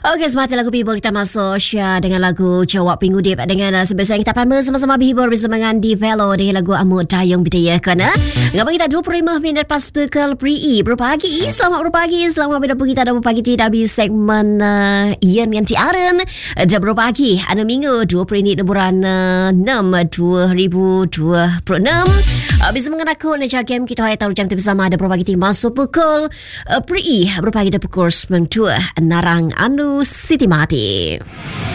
Okey, semata lagu bihibur kita masuk Syah dengan lagu Jawab Pingu Dip dengan sebesar kita pamah sama-sama bihibur bersama dengan Divelo dengan lagu Amut Dayung Bidaya kana. Ngabang kita 25 minit pas pukul PRI berpagi. Selamat berpagi, selamat berpagi kita ada berpagi tidak habis segmen Ian dengan Tiaren. Jam berpagi anu minggu 20 ini bulan 6 2026. Bisa mengenaku nak game kita hari tahu jam bersama ada berbagi masuk pukul PRI berbagi pukul 9 Narang Anu Siti Mati.